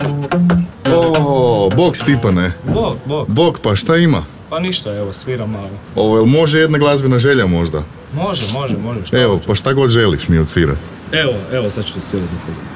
O, bok Stipane. Bok. Bok, pa šta ima? Pa ništa, evo, sviram malo. Ovo, jel može jedna glazbena želja možda? Može, šta Evo, hoćeš? pa šta god želiš mi odsvirat. Evo, sad ću to svirati za tebe.